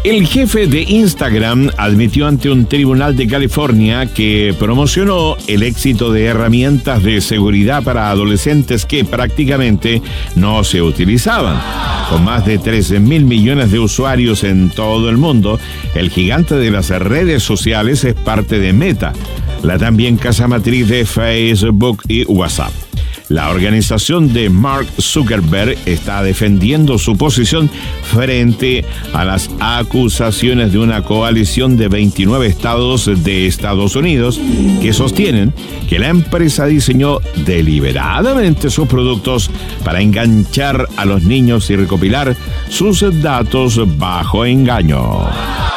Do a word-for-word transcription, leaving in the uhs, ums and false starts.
El jefe de Instagram admitió ante un tribunal de California que promocionó el éxito de herramientas de seguridad para adolescentes que prácticamente no se utilizaban. Con más de trece mil millones de usuarios en todo el mundo, el gigante de las redes sociales es parte de Meta, la también casa matriz de Facebook y WhatsApp. La organización de Mark Zuckerberg está defendiendo su posición frente a las acusaciones de una coalición de veintinueve estados de Estados Unidos que sostienen que la empresa diseñó deliberadamente sus productos para enganchar a los niños y recopilar sus datos bajo engaño.